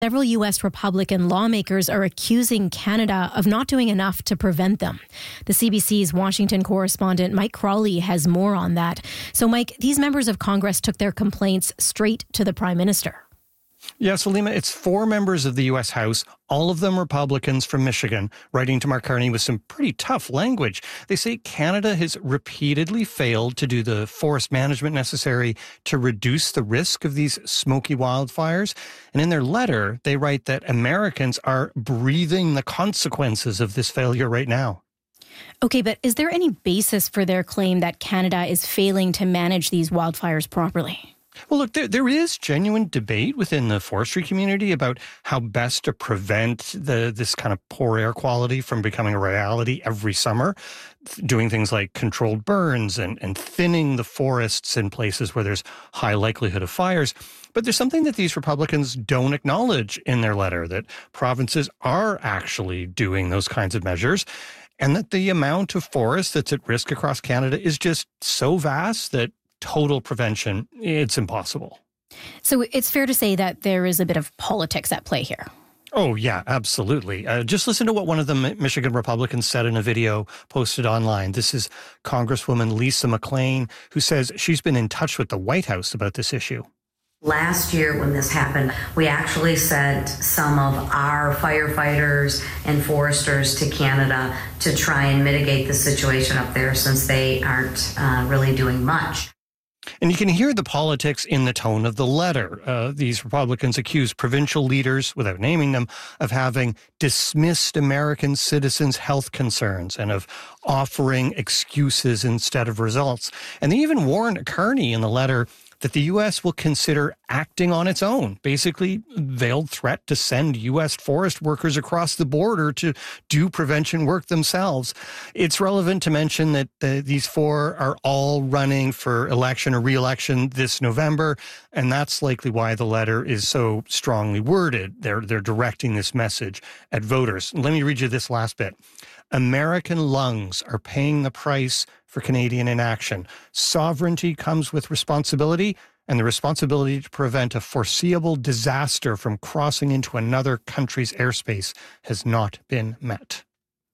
Several U.S. Republican lawmakers are accusing Canada of not doing enough to prevent them. The CBC's Washington correspondent Mike Crawley has more on that. So, Mike, these members of Congress took their complaints straight to the Prime Minister. Yeah, so Lima, it's 4 members of the U.S. House, all of them Republicans from Michigan, writing to Mark Carney with some pretty tough language. They say Canada has repeatedly failed to do the forest management necessary to reduce the risk of these smoky wildfires. And in their letter, they write that Americans are breathing the consequences of this failure right now. Okay, but is there any basis for their claim that Canada is failing to manage these wildfires properly? Well, look, there is genuine debate within the forestry community about how best to prevent this kind of poor air quality from becoming a reality every summer, doing things like controlled burns and thinning the forests in places where there's high likelihood of fires. But there's something that these Republicans don't acknowledge in their letter, that provinces are actually doing those kinds of measures, and that the amount of forest that's at risk across Canada is just so vast that total prevention, it's impossible. So it's fair to say that there is a bit of politics at play here. Oh, yeah, absolutely. Just listen to what one of the Michigan Republicans said in a video posted online. This is Congresswoman Lisa McClain, who says she's been in touch with the White House about this issue. Last year when this happened, we actually sent some of our firefighters and foresters to Canada to try and mitigate the situation up there, since they aren't really doing much. And you can hear the politics in the tone of the letter. These Republicans accuse provincial leaders, without naming them, of having dismissed American citizens' health concerns and of offering excuses instead of results. And they even warned Carney in the letter that the U.S. will consider acting on its own, basically veiled threat to send U.S. forest workers across the border to do prevention work themselves. It's relevant to mention that these 4 are all running for election or re-election this November, and that's likely why the letter is so strongly worded. They're directing this message at voters. Let me read you this last bit. American lungs are paying the price for Canadian inaction. Sovereignty comes with responsibility, and the responsibility to prevent a foreseeable disaster from crossing into another country's airspace has not been met.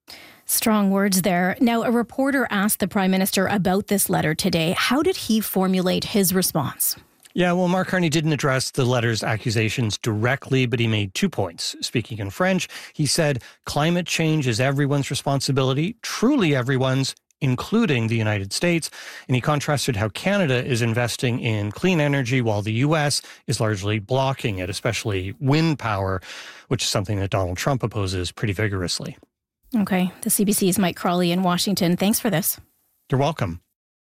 Strong words there. Now, a reporter asked the Prime Minister about this letter today. How did he formulate his response? Yeah, well, Mark Carney didn't address the letter's accusations directly, but he made 2 points. Speaking in French, he said, climate change is everyone's responsibility, truly everyone's, including the United States. And he contrasted how Canada is investing in clean energy while the U.S. is largely blocking it, especially wind power, which is something that Donald Trump opposes pretty vigorously. Okay. The CBC's Mike Crawley in Washington. Thanks for this. You're welcome.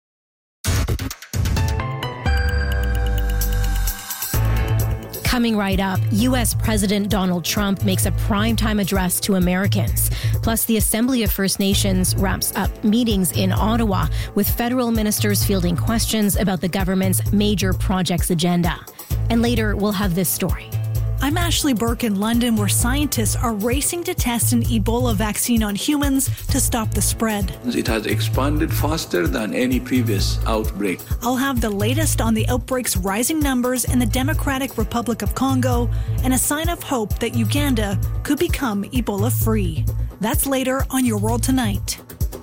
Coming right up, U.S. President Donald Trump makes a primetime address to Americans. Plus, the Assembly of First Nations wraps up meetings in Ottawa with federal ministers fielding questions about the government's major projects agenda. And later, we'll have this story. I'm Ashley Burke in London, where scientists are racing to test an Ebola vaccine on humans to stop the spread. It has expanded faster than any previous outbreak. I'll have the latest on the outbreak's rising numbers in the Democratic Republic of Congo and a sign of hope that Uganda could become Ebola-free. That's later on Your World Tonight.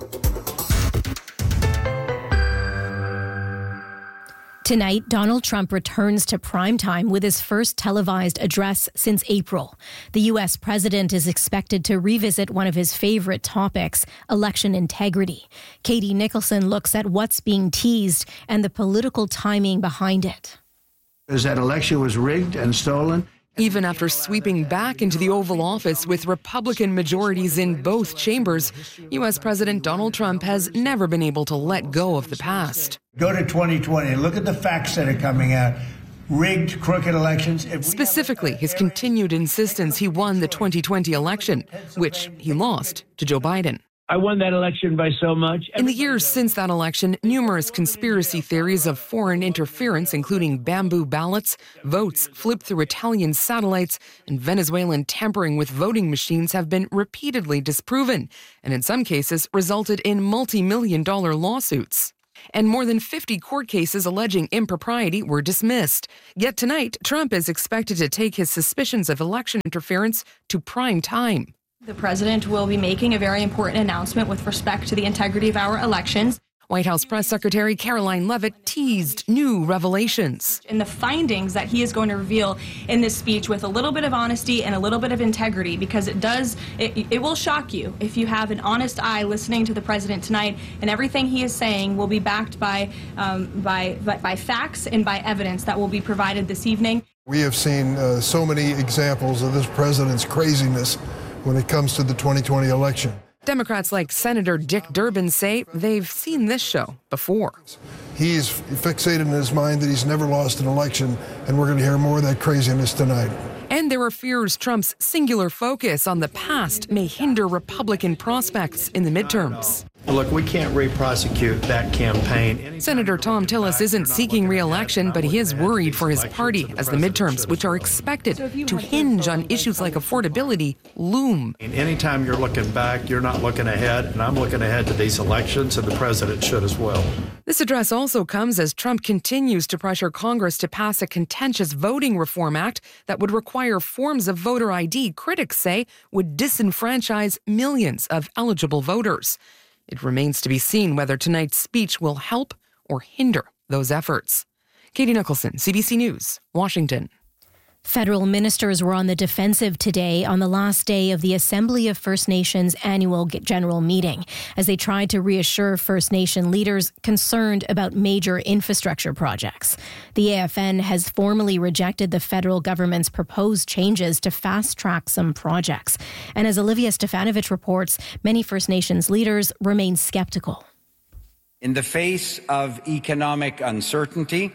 Tonight, Donald Trump returns to primetime with his first televised address since April. The U.S. president is expected to revisit one of his favorite topics, election integrity. Katie Nicholson looks at what's being teased and the political timing behind it. As that election was rigged and stolen. Even after sweeping back into the Oval Office with Republican majorities in both chambers, U.S. President Donald Trump has never been able to let go of the past. Go to 2020 and look at the facts that are coming out. Rigged, crooked elections. Specifically, his continued insistence he won the 2020 election, which he lost to Joe Biden. I won that election by so much. In the years since that election, numerous conspiracy theories of foreign interference, including bamboo ballots, votes flipped through Italian satellites, and Venezuelan tampering with voting machines have been repeatedly disproven, and in some cases resulted in multi-million-dollar lawsuits. and more than 50 court cases alleging impropriety were dismissed. Yet tonight, Trump is expected to take his suspicions of election interference to prime time. The president will be making a very important announcement with respect to the integrity of our elections. White House Press Secretary Caroline Leavitt teased new revelations. And the findings that he is going to reveal in this speech with a little bit of honesty and a little bit of integrity, because it will shock you if you have an honest eye listening to the president tonight, and everything he is saying will be backed by facts and by evidence that will be provided this evening. We have seen so many examples of this president's craziness when it comes to the 2020 election. Democrats like Senator Dick Durbin say they've seen this show before. He's fixated in his mind that he's never lost an election, and we're going to hear more of that craziness tonight. And there are fears Trump's singular focus on the past may hinder Republican prospects in the midterms. Look, we can't re-prosecute that campaign. Senator Thom Tillis isn't seeking re-election, but he is worried for his party as the midterms, which are expected to hinge on issues like affordability, loom. Anytime you're looking back, you're not looking ahead, and I'm looking ahead to these elections, and the president should as well. This address also comes as Trump continues to pressure Congress to pass a contentious voting reform act that would require forms of voter ID critics say would disenfranchise millions of eligible voters. It remains to be seen whether tonight's speech will help or hinder those efforts. Katie Nicholson, CBC News, Washington. Federal ministers were on the defensive today on the last day of the Assembly of First Nations annual general meeting as they tried to reassure First Nation leaders concerned about major infrastructure projects. The AFN has formally rejected the federal government's proposed changes to fast-track some projects. And as Olivia Stefanovich reports, many First Nations leaders remain skeptical. In the face of economic uncertainty,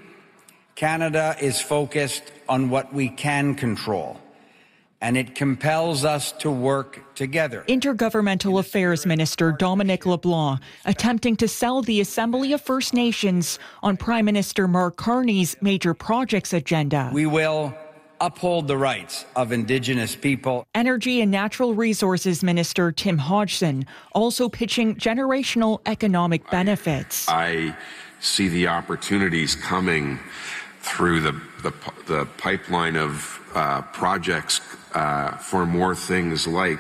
Canada is focused on what we can control, and it compels us to work together. Intergovernmental Affairs Minister Dominic LeBlanc attempting to sell the Assembly of First Nations on Prime Minister Mark Carney's major projects agenda. We will uphold the rights of Indigenous people. Energy and Natural Resources Minister Tim Hodgson also pitching generational economic benefits. I see the opportunities coming through the pipeline of projects for more things like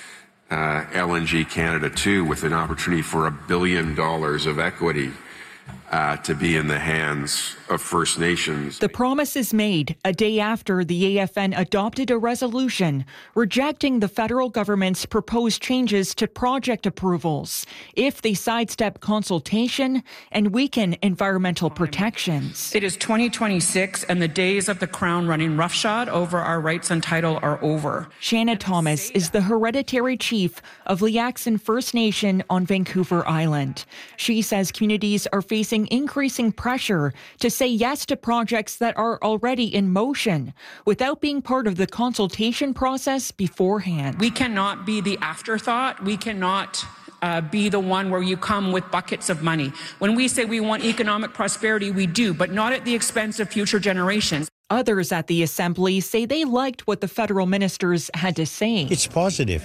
LNG Canada 2, with an opportunity for $1 billion of equity to be in the hands of First Nations. The promise is made a day after the AFN adopted a resolution rejecting the federal government's proposed changes to project approvals if they sidestep consultation and weaken environmental protections. It is 2026 and the days of the Crown running roughshod over our rights and title are over. Shanna Thomas is the hereditary chief of Liaxin First Nation on Vancouver Island. She says communities are facing increasing pressure to say yes to projects that are already in motion without being part of the consultation process beforehand. We cannot be the afterthought. We cannot be the one where you come with buckets of money. When we say we want economic prosperity, we do, but not at the expense of future generations. Others at the Assembly say they liked what the federal ministers had to say. It's positive,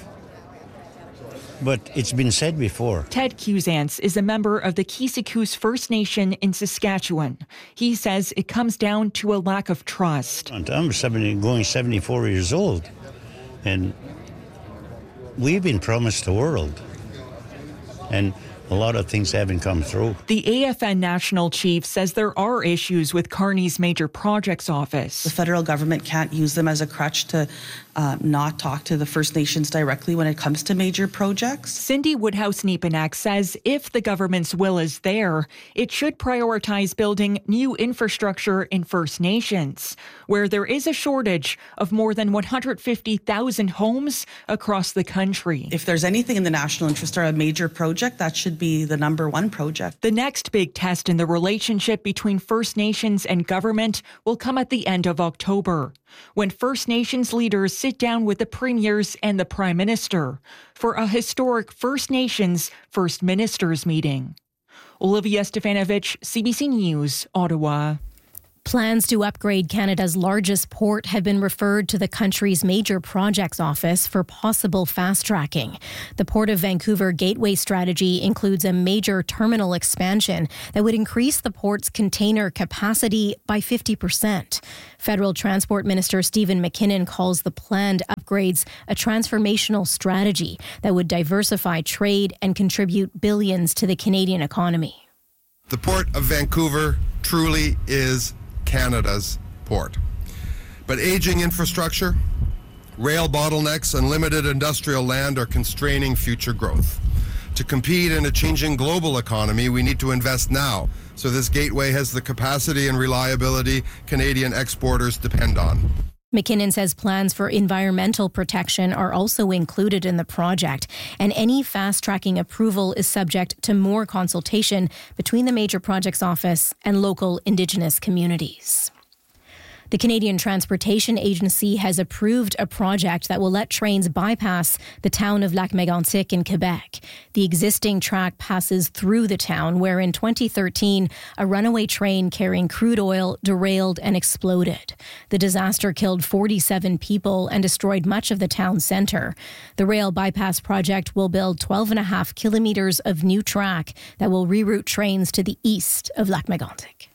but it's been said before. Ted Cusance is a member of the Kisikoos First Nation in Saskatchewan. He says it comes down to a lack of trust. I'm going 74 years old, and we've been promised the world, and a lot of things haven't come through. The AFN national chief says there are issues with Carney's major projects office. The federal government can't use them as a crutch to not talk to the First Nations directly when it comes to major projects. Cindy Woodhouse-Nepenak says if the government's will is there, it should prioritize building new infrastructure in First Nations, where there is a shortage of more than 150,000 homes across the country. If there's anything in the national interest or a major project, that should be the number one project. The next big test in the relationship between First Nations and government will come at the end of October, when First Nations leaders sit down with the premiers and the Prime Minister for a historic First Nations First Ministers meeting. Olivia Stefanovich, CBC News, Ottawa. Plans to upgrade Canada's largest port have been referred to the country's major projects office for possible fast-tracking. The Port of Vancouver Gateway strategy includes a major terminal expansion that would increase the port's container capacity by 50%. Federal Transport Minister Stephen McKinnon calls the planned upgrades a transformational strategy that would diversify trade and contribute billions to the Canadian economy. The Port of Vancouver truly is Canada's port. But aging infrastructure, rail bottlenecks, and limited industrial land are constraining future growth. To compete in a changing global economy, we need to invest now, so this gateway has the capacity and reliability Canadian exporters depend on. McKinnon says plans for environmental protection are also included in the project, and any fast-tracking approval is subject to more consultation between the Major Projects Office and local Indigenous communities. The Canadian Transportation Agency has approved a project that will let trains bypass the town of Lac-Mégantic in Quebec. The existing track passes through the town, where in 2013, a runaway train carrying crude oil derailed and exploded. The disaster killed 47 people and destroyed much of the town centre. The rail bypass project will build 12.5 kilometres of new track that will reroute trains to the east of Lac-Mégantic.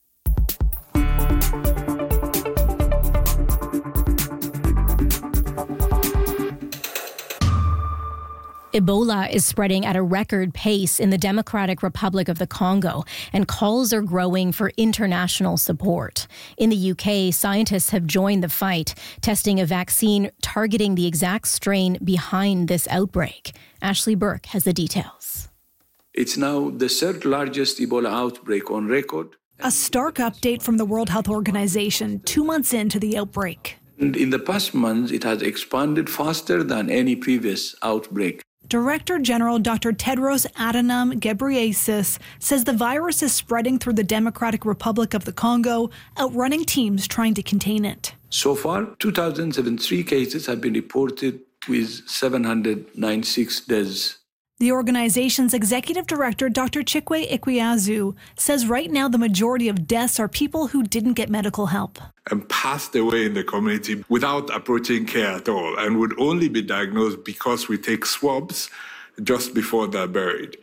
Ebola is spreading at a record pace in the Democratic Republic of the Congo, and calls are growing for international support. In the UK, scientists have joined the fight, testing a vaccine targeting the exact strain behind this outbreak. Ashley Burke has the details. It's now the third largest Ebola outbreak on record. A stark update from the World Health Organization 2 months into the outbreak. And in the past months, it has expanded faster than any previous outbreak. Director General Dr. Tedros Adhanom Ghebreyesus says the virus is spreading through the Democratic Republic of the Congo, outrunning teams trying to contain it. So far, 2,073 cases have been reported with 796 deaths. The organization's executive director, Dr. Chikwe Ikweazu, says right now the majority of deaths are people who didn't get medical help. And passed away in the community without approaching care at all, and would only be diagnosed because we take swabs just before they're buried.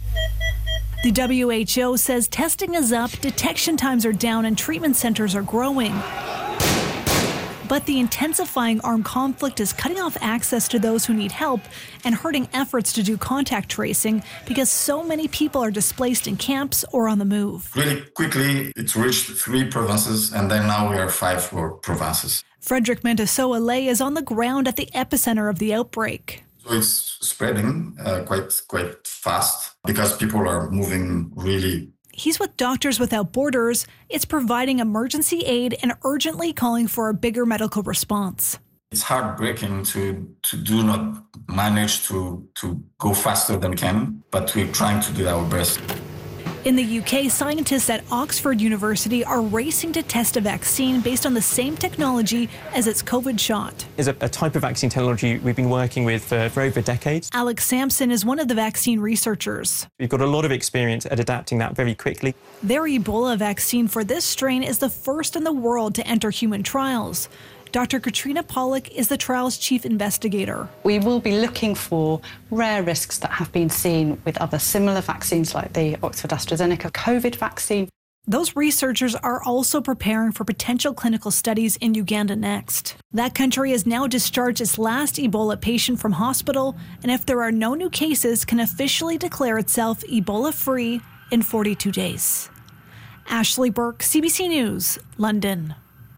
The WHO says testing is up, detection times are down, and treatment centers are growing. But the intensifying armed conflict is cutting off access to those who need help and hurting efforts to do contact tracing because so many people are displaced in camps or on the move. Really quickly, it's reached 3 provinces, and then now we are 5 more provinces. Frederick Mendesoa-Lay is on the ground at the epicenter of the outbreak. So it's spreading quite fast because people are moving really. He's with Doctors Without Borders. It's providing emergency aid and urgently calling for a bigger medical response. It's heartbreaking to do not manage to go faster than we can, but we're trying to do our best. In the UK, scientists at Oxford University are racing to test a vaccine based on the same technology as its COVID shot. It's a type of vaccine technology we've been working with for over decades. Alex Sampson is one of the vaccine researchers. We've got a lot of experience at adapting that very quickly. Their Ebola vaccine for this strain is the first in the world to enter human trials. Dr. Katrina Pollock is the trial's chief investigator. We will be looking for rare risks that have been seen with other similar vaccines like the Oxford-AstraZeneca COVID vaccine. Those researchers are also preparing for potential clinical studies in Uganda next. That country has now discharged its last Ebola patient from hospital, and if there are no new cases, can officially declare itself Ebola-free in 42 days. Ashley Burke, CBC News, London.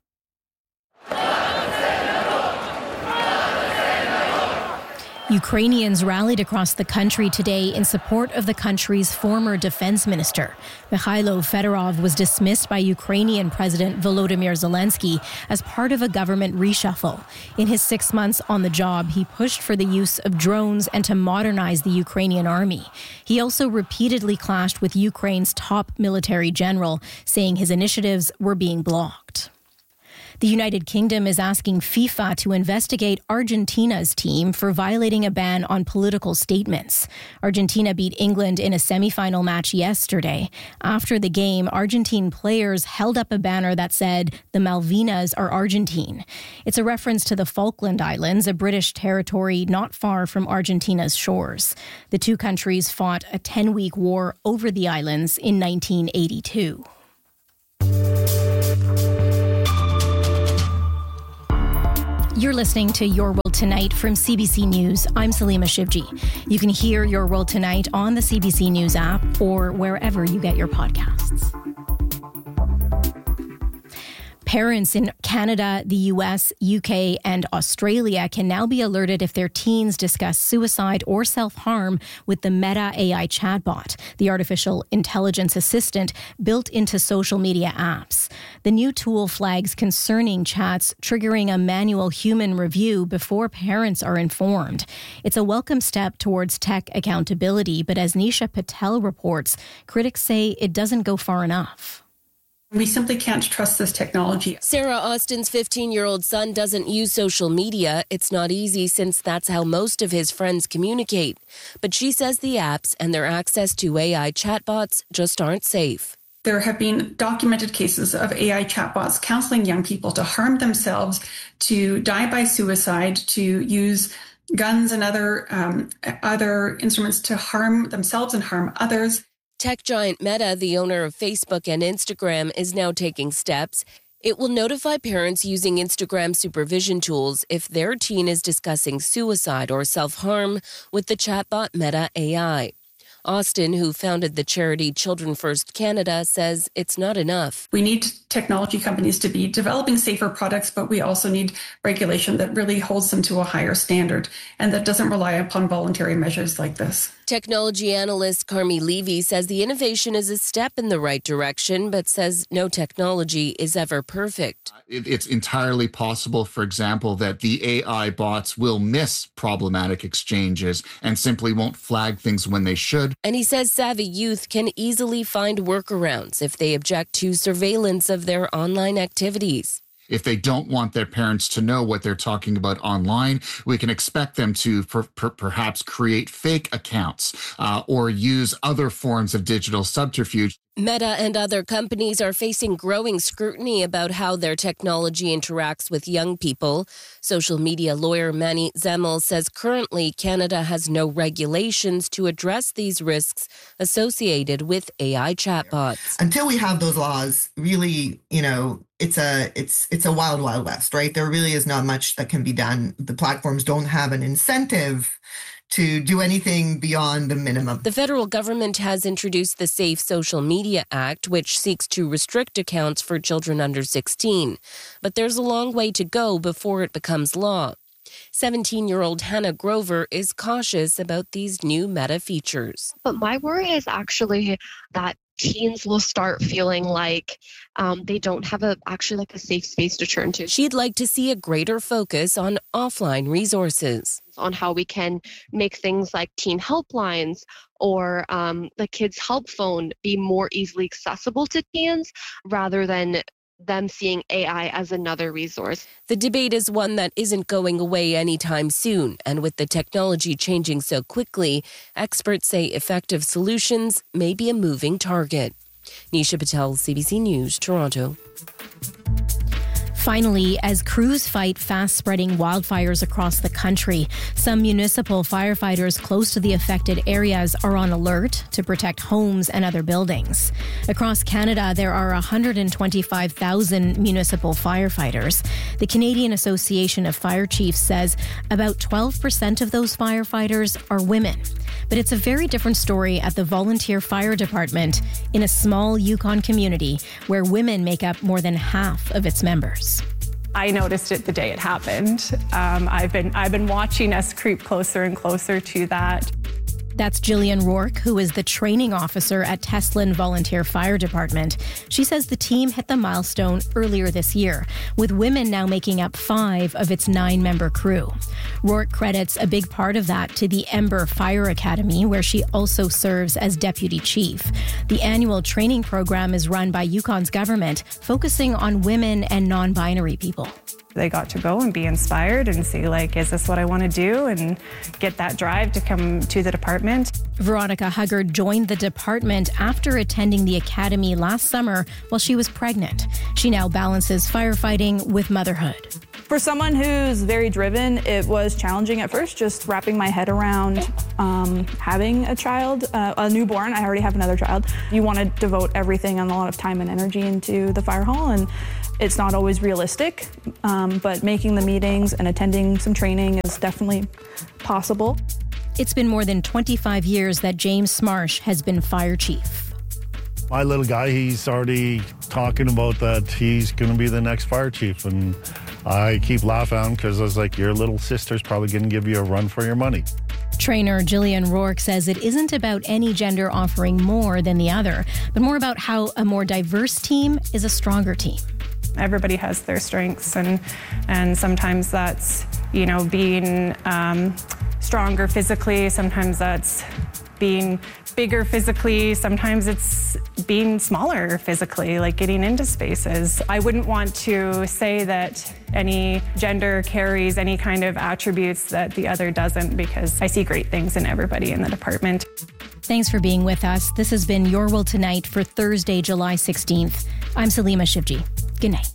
Ukrainians rallied across the country today in support of the country's former defense minister. Mikhailo Fedorov was dismissed by Ukrainian President Volodymyr Zelensky as part of a government reshuffle. In his 6 months on the job, he pushed for the use of drones and to modernize the Ukrainian army. He also repeatedly clashed with Ukraine's top military general, saying his initiatives were being blocked. The United Kingdom is asking FIFA to investigate Argentina's team for violating a ban on political statements. Argentina beat England in a semi-final match yesterday. After the game, Argentine players held up a banner that said, "The Malvinas are Argentine." It's a reference to the Falkland Islands, a British territory not far from Argentina's shores. The two countries fought a 10-week war over the islands in 1982. You're listening to Your World Tonight from CBC News. I'm Salima Shivji. You can hear Your World Tonight on the CBC News app or wherever you get your podcasts. Parents in Canada, the US, UK, and Australia can now be alerted if their teens discuss suicide or self-harm with the Meta AI chatbot, the artificial intelligence assistant built into social media apps. The new tool flags concerning chats, triggering a manual human review before parents are informed. It's a welcome step towards tech accountability, but as Nisha Patel reports, critics say it doesn't go far enough. We simply can't trust this technology. Sarah Austin's 15-year-old son doesn't use social media. It's not easy since that's how most of his friends communicate. But she says the apps and their access to AI chatbots just aren't safe. There have been documented cases of AI chatbots counseling young people to harm themselves, to die by suicide, to use guns and other instruments to harm themselves and harm others. Tech giant Meta, the owner of Facebook and Instagram, is now taking steps. It will notify parents using Instagram supervision tools if their teen is discussing suicide or self-harm with the chatbot Meta AI. Austin, who founded the charity Children First Canada, says it's not enough. We need technology companies to be developing safer products, but we also need regulation that really holds them to a higher standard and that doesn't rely upon voluntary measures like this. Technology analyst Carmi Levy says the innovation is a step in the right direction, but says no technology is ever perfect. It's entirely possible, for example, that the AI bots will miss problematic exchanges and simply won't flag things when they should. And he says savvy youth can easily find workarounds if they object to surveillance of their online activities. If they don't want their parents to know what they're talking about online, we can expect them to perhaps create fake accounts or use other forms of digital subterfuge. Meta and other companies are facing growing scrutiny about how their technology interacts with young people. Social media lawyer Manny Zemel says currently Canada has no regulations to address these risks associated with AI chatbots. Until we have those laws, really, it's a wild, wild west, right? There really is not much that can be done. The platforms don't have an incentive to do anything beyond the minimum. The federal government has introduced the Safe Social Media Act, which seeks to restrict accounts for children under 16. But there's a long way to go before it becomes law. 17-year-old Hannah Grover is cautious about these new Meta features. But my worry is actually that teens will start feeling like they don't have a safe space to turn to. She'd like to see a greater focus on offline resources. On how we can make things like teen helplines or the kids' help phone be more easily accessible to teens rather than them seeing AI as another resource. The debate is one that isn't going away anytime soon, and with the technology changing so quickly, experts say effective solutions may be a moving target. Nisha Patel, CBC News, Toronto. Finally, as crews fight fast-spreading wildfires across the country, some municipal firefighters close to the affected areas are on alert to protect homes and other buildings. Across Canada, there are 125,000 municipal firefighters. The Canadian Association of Fire Chiefs says about 12% of those firefighters are women. But it's a very different story at the Volunteer Fire Department in a small Yukon community where women make up more than half of its members. I noticed it the day it happened. I've been watching us creep closer and closer to that. That's Jillian Rourke, who is the training officer at Teslin Volunteer Fire Department. She says the team hit the milestone earlier this year, with women now making up 5 of its 9-member crew. Rourke credits a big part of that to the Ember Fire Academy, where she also serves as deputy chief. The annual training program is run by Yukon's government, focusing on women and non-binary people. They got to go and be inspired and see, is this what I want to do? And get that drive to come to the department. Veronica Huggard joined the department after attending the academy last summer while she was pregnant. She now balances firefighting with motherhood. For someone who's very driven, it was challenging at first, just wrapping my head around having a child, a newborn. I already have another child. You want to devote everything and a lot of time and energy into the fire hall, and it's not always realistic, but making the meetings and attending some training is definitely possible. It's been more than 25 years that James Smarsh has been fire chief. My little guy, he's already talking about that he's going to be the next fire chief. And I keep laughing at him because I was like, your little sister's probably going to give you a run for your money. Trainer Jillian Rourke says it isn't about any gender offering more than the other, but more about how a more diverse team is a stronger team. Everybody has their strengths, and sometimes that's, being stronger physically, sometimes that's being bigger physically, sometimes it's being smaller physically, like getting into spaces. I wouldn't want to say that any gender carries any kind of attributes that the other doesn't, because I see great things in everybody in the department. Thanks for being with us. This has been Your World Tonight for Thursday, July 16th. I'm Salima Shivji. Good night.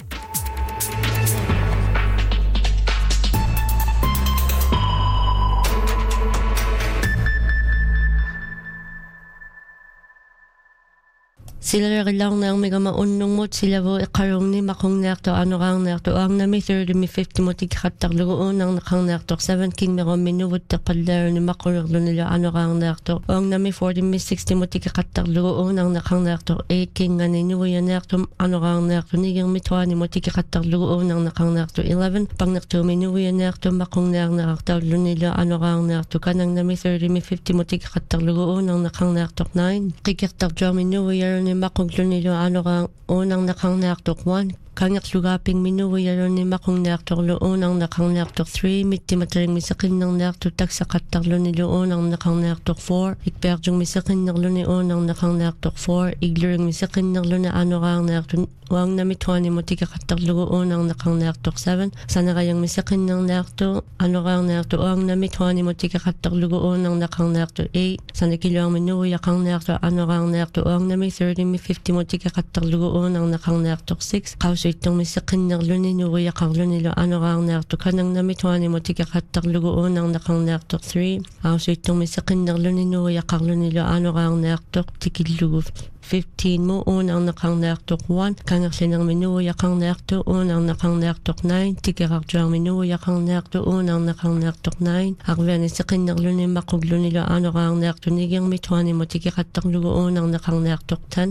Sila lang na ang mga maunong mo sila vo ikarong ni makong nerto ano kang nerto ang nami 30 mi 50 mo tigkatar lugoon ang nakang nerto 7 king mi minuwod tapaler ni makurlo nila ano kang nerto ang nami 40 mi 60 mo tigkatar lugoon ang nakang nerto 8 king nga ninuwa yan nerto ano kang nerto nigang mi 20 mo tigkatar lugoon ang nakang nerto 11 pang nerto minuwa yan nerto makong nerto nila ano kang nerto kanang nami 30 mi 50 mo tigkatar lugoon ang nakang nerto 9 tigkatar jo minuwa yan makonglo nilo ano kang unang nakang naktok 1 kanyak lugaping minuwayaron ni makong naktok lo unang nakang naktok 3 miti mataring misakin ng naktok tak sa kataklo nilo unang nakang naktok 4 ikperjong misakin ng lo ni unang nakang naktok 4 igluring misakin ng lo na ano kang naktok wang namitwani mo tika kataklo unang nakang naktok 7 sana kayang misakin ng naktok ano kang naktok wang namitwani mo tika kataklo unang nakang naktok 8 sana kiluang minuwaya kang naktok ano kang naktok wang nami 30 mi 50 mo tika kataklo unang nakang naktok 6 kauso itong misakin ng lo ni nuwaya kang lo nilo ano kang naktok kanang namitwani mo tika kataklo unang nakang naktok 3 kauso itong misakin ng lo ni nuwaya kang lo nilo ano kang naktok tikilugo 15 mo unang nakang naktok 1 kangak sinang minuya kang nakto unang nakang naktok 9 tikakak jang minuya kang nakto unang nakang naktok 9 akwen sa kinaklo ni makuglo nila ano kang nakto nigang mitwani mo tikakatak lugo unang nakang naktok 10.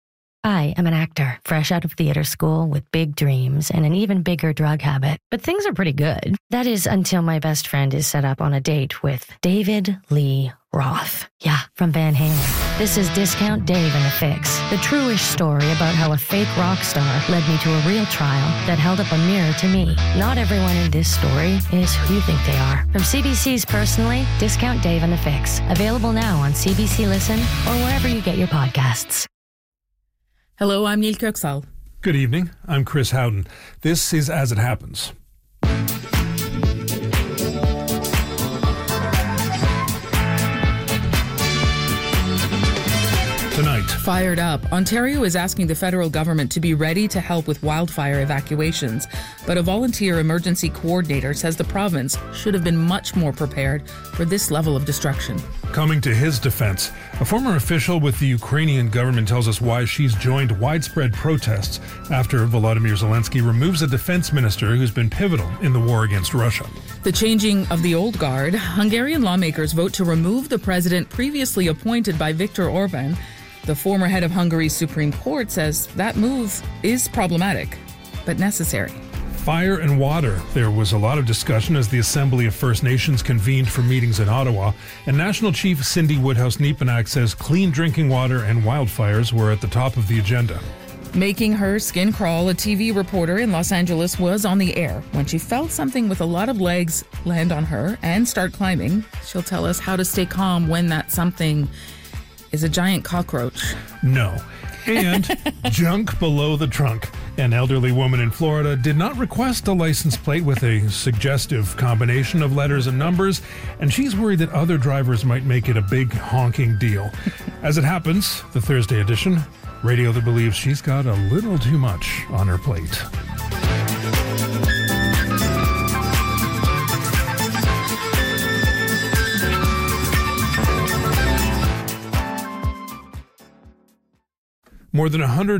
I am an actor, fresh out of theater school with big dreams and an even bigger drug habit. But things are pretty good. That is until my best friend is set up on a date with David Lee Roth. Yeah, from Van Halen. This is Discount Dave and the Fix, the true-ish story about how a fake rock star led me to a real trial that held up a mirror to me. Not everyone in this story is who you think they are. From CBC's Personally, Discount Dave and the Fix. Available now on CBC Listen or wherever you get your podcasts. Hello, I'm Neil Kirksall. Good evening. I'm Chris Howden. This is As It Happens. Tonight. Fired up. Ontario is asking the federal government to be ready to help with wildfire evacuations. But a volunteer emergency coordinator says the province should have been much more prepared for this level of destruction. Coming to his defense, a former official with the Ukrainian government tells us why she's joined widespread protests after Volodymyr Zelensky removes a defense minister who's been pivotal in the war against Russia. The changing of the old guard. Hungarian lawmakers vote to remove the president previously appointed by Viktor Orban. The former head of Hungary's Supreme Court says that move is problematic, but necessary. Fire and water. There was a lot of discussion as the Assembly of First Nations convened for meetings in Ottawa, and National Chief Cindy Woodhouse-Nepenak says clean drinking water and wildfires were at the top of the agenda. Making her skin crawl, a TV reporter in Los Angeles was on the air when she felt something with a lot of legs land on her and start climbing. She'll tell us how to stay calm when that something is a giant cockroach. No. And junk below the trunk. An elderly woman in Florida did not request a license plate with a suggestive combination of letters and numbers, and she's worried that other drivers might make it a big honking deal. As it happens, the Thursday edition, radio that believes she's got a little too much on her plate. More than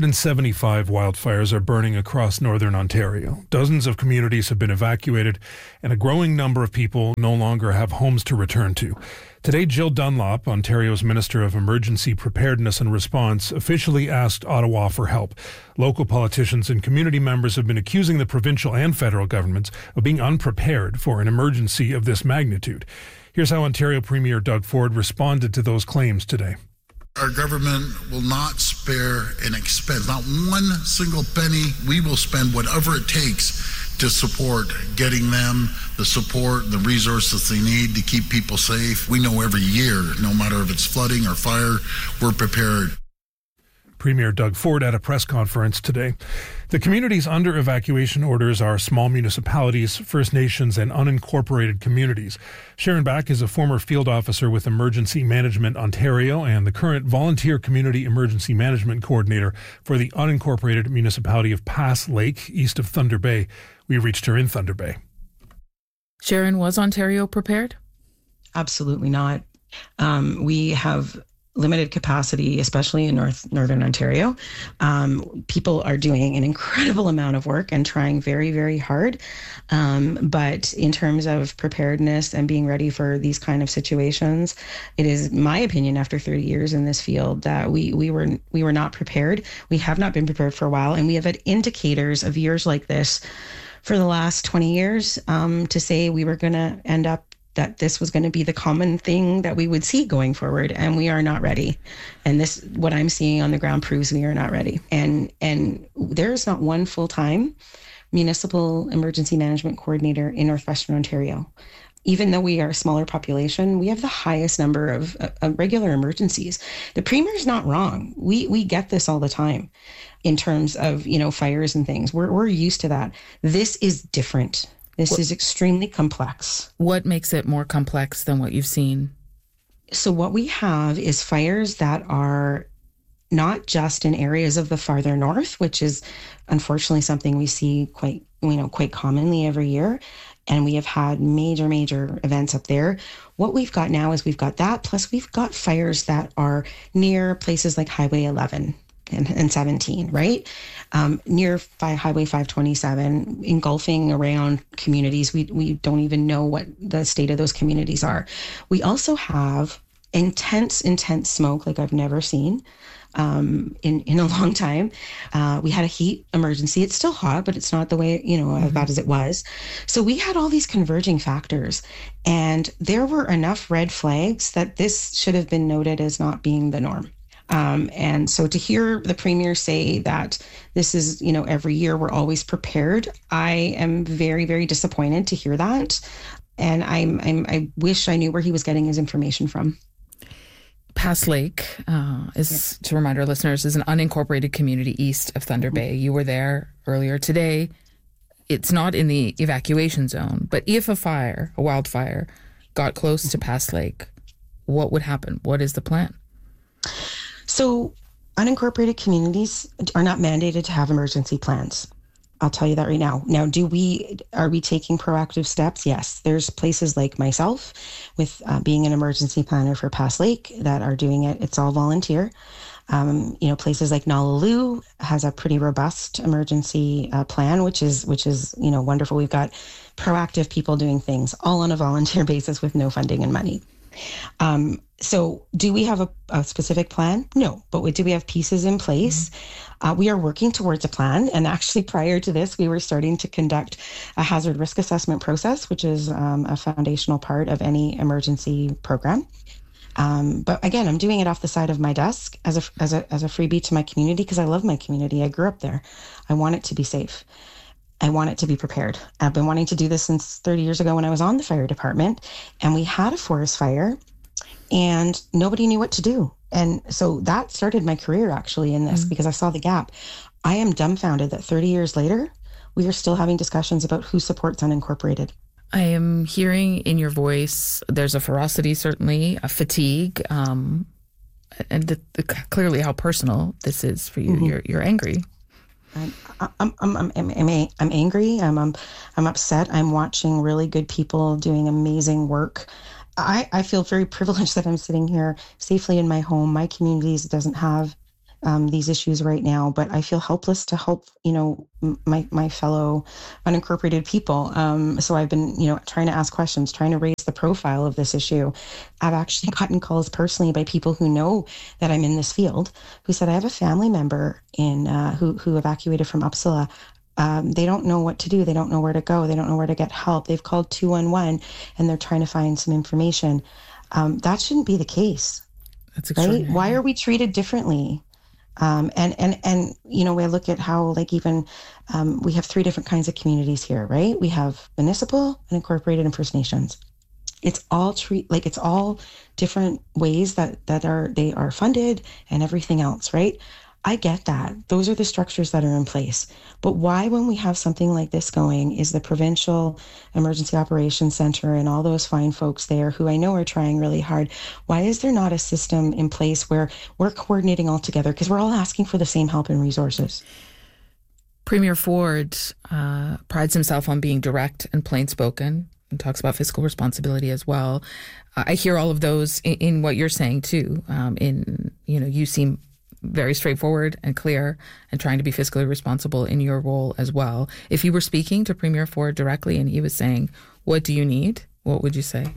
175 wildfires are burning across northern Ontario. Dozens of communities have been evacuated, and a growing number of people no longer have homes to return to. Today, Jill Dunlop, Ontario's Minister of Emergency Preparedness and Response, officially asked Ottawa for help. Local politicians and community members have been accusing the provincial and federal governments of being unprepared for an emergency of this magnitude. Here's how Ontario Premier Doug Ford responded to those claims today. Our government will not spare an expense, not one single penny. We will spend whatever it takes to support getting them the support, the resources they need to keep people safe. We know every year, no matter if it's flooding or fire, we're prepared. Premier Doug Ford at a press conference today. The communities under evacuation orders are small municipalities, First Nations, and unincorporated communities. Sharon Back is a former field officer with Emergency Management Ontario and the current Volunteer Community Emergency Management Coordinator for the unincorporated municipality of Pass Lake, east of Thunder Bay. We reached her in Thunder Bay. Sharon, was Ontario prepared? Absolutely not. We have limited capacity, especially in northern Ontario. People are doing an incredible amount of work and trying very, very hard. But in terms of preparedness and being ready for these kind of situations, it is my opinion after 30 years in this field that we were not prepared. We have not been prepared for a while, and we have had indicators of years like this for the last 20 years to say we were going to end up that this was going to be the common thing that we would see going forward, and we are not ready. And this, what I'm seeing on the ground, proves we are not ready. And there is not one full-time municipal emergency management coordinator in Northwestern Ontario. Even though we are a smaller population, we have the highest number of regular emergencies. The Premier's not wrong. We get this all the time in terms of, fires and things. We're used to that. This is different. This is extremely complex. What makes it more complex than what you've seen? So what we have is fires that are not just in areas of the farther north, which is unfortunately something we see quite commonly every year. And we have had major events up there. What we've got now is we've got that, plus we've got fires that are near places like Highway 11 and 17, right? Near Highway 527, engulfing around communities. We don't even know what the state of those communities are. We also have intense smoke like I've never seen in a long time. We had a heat emergency. It's still hot, but it's not the way, as bad as it was. So we had all these converging factors, and there were enough red flags that this should have been noted as not being the norm. And so to hear the Premier say that this is, every year we're always prepared, I am very, very disappointed to hear that. And I wish I knew where he was getting his information from. Pass Lake is, to remind our listeners, is an unincorporated community east of Thunder Bay. You were there earlier today. It's not in the evacuation zone, but if a wildfire, got close to Pass Lake, what would happen? What is the plan? So unincorporated communities are not mandated to have emergency plans. I'll tell you that right now. Now, are we taking proactive steps? Yes. There's places like myself with being an emergency planner for Pass Lake that are doing it. It's all volunteer. Places like Nalaloo has a pretty robust emergency plan, which is wonderful. We've got proactive people doing things all on a volunteer basis with no funding and money. So do we have a specific plan? No, but do we have pieces in place? We are working towards a plan. And actually prior to this, we were starting to conduct a hazard risk assessment process, which is a foundational part of any emergency program. But again, I'm doing it off the side of my desk as a freebie to my community because I love my community. I grew up there. I want it to be safe. I want it to be prepared. I've been wanting to do this since 30 years ago when I was on the fire department, and we had a forest fire and nobody knew what to do. And so that started my career actually in this because I saw the gap. I am dumbfounded that 30 years later, we are still having discussions about who supports unincorporated. I am hearing in your voice, there's a ferocity, certainly, a fatigue, and clearly how personal this is for you. You're angry. I'm angry. I'm upset. I'm watching really good people doing amazing work. I feel very privileged that I'm sitting here safely in my home. My community doesn't have these issues right now, but I feel helpless to help, my fellow unincorporated people. So I've been, trying to ask questions, trying to raise the profile of this issue. I've actually gotten calls personally by people who know that I'm in this field, who said, I have a family member who evacuated from Uppsala. They don't know what to do. They don't know where to go. They don't know where to get help. They've called 211 and they're trying to find some information. That shouldn't be the case. That's extraordinary. Right? Why are we treated differently? And we look at how we have three different kinds of communities here, right? We have municipal, unincorporated, and First Nations. It's all it's all different ways that they are funded and everything else, right? I get that. Those are the structures that are in place. But why, when we have something like this going, is the Provincial Emergency Operations Center and all those fine folks there who I know are trying really hard, why is there not a system in place where we're coordinating all together? Because we're all asking for the same help and resources. Premier Ford prides himself on being direct and plain-spoken and talks about fiscal responsibility as well. I hear all of those in what you're saying, too. You seem very straightforward and clear and trying to be fiscally responsible in your role as well. If you were speaking to Premier Ford directly and he was saying, what do you need? What would you say?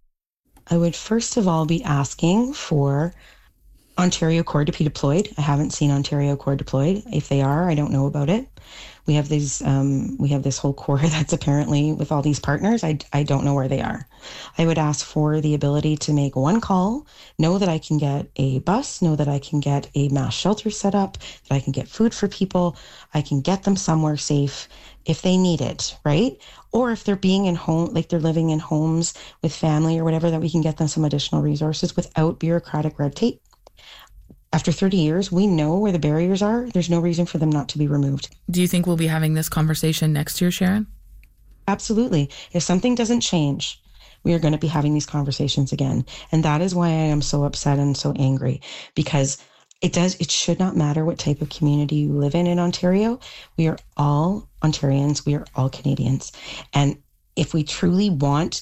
I would first of all be asking for Ontario Corps to be deployed. I haven't seen Ontario Corps deployed. If they are, I don't know about it. We have this whole Corps that's apparently with all these partners. I don't know where they are. I would ask for the ability to make one call, know that I can get a bus, know that I can get a mass shelter set up, that I can get food for people, I can get them somewhere safe if they need it, right? Or if they're being in home, like they're living in homes with family or whatever, that we can get them some additional resources without bureaucratic red tape. After 30 years, we know where the barriers are. There's no reason for them not to be removed. Do you think we'll be having this conversation next year, Sharon? Absolutely. If something doesn't change, we are going to be having these conversations again. And that is why I am so upset and so angry, because it should not matter what type of community you live in Ontario. We are all Ontarians. We are all Canadians. And if we truly want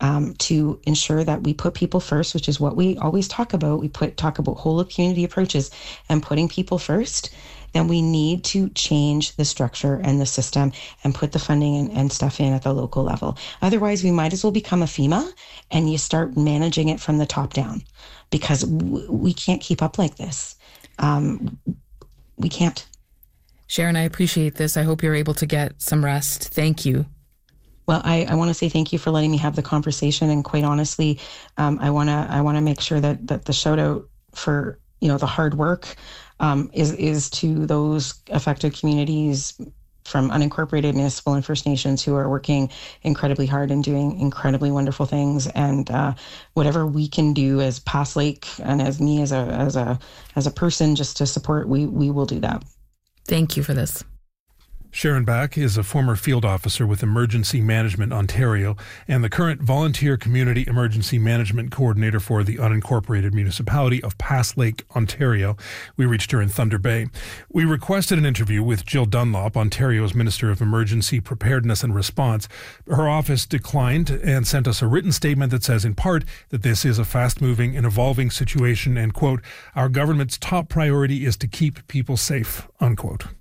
to ensure that we put people first, which is what we always talk about. We talk about whole of community approaches and putting people first. Then we need to change the structure and the system and put the funding and stuff in at the local level. Otherwise, we might as well become a FEMA and you start managing it from the top down, because we can't keep up like this. We can't. Sharon, I appreciate this. I hope you're able to get some rest. Thank you. Well, I want to say thank you for letting me have the conversation. And quite honestly, I want to make sure that the shout out for, the hard work is to those affected communities from unincorporated, municipal, and First Nations who are working incredibly hard and doing incredibly wonderful things. And whatever we can do as Pass Lake and as me as a person just to support, we will do that. Thank you for this. Sharon Back is a former field officer with Emergency Management Ontario and the current Volunteer Community Emergency Management Coordinator for the unincorporated municipality of Pass Lake, Ontario. We reached her in Thunder Bay. We requested an interview with Jill Dunlop, Ontario's Minister of Emergency Preparedness and Response. Her office declined and sent us a written statement that says, in part, that this is a fast-moving and evolving situation and, quote, our government's top priority is to keep people safe, unquote.